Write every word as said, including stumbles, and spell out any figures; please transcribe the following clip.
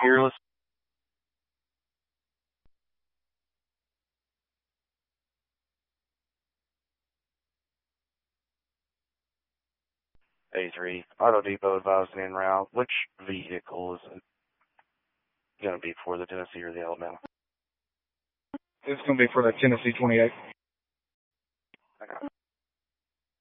Peerless. A three, Auto Depot advised en route. Which vehicle is it going to be for, the Tennessee or the Alabama? It's going to be for the Tennessee twenty-eight.